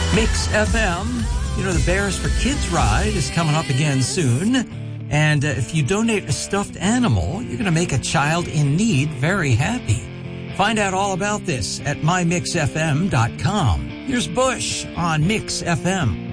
Mix FM. You know, the Bears for Kids ride is coming up again soon. And if you donate a stuffed animal, you're going to make a child in need very happy. Find out all about this at mymixfm.com. Here's Bush on Mix FM.